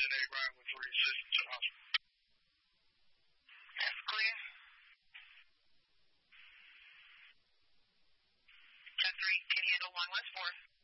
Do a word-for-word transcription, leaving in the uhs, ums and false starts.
ten eight, Ryan with three assistance at hospital. That's clear. ten three, can you handle one West four?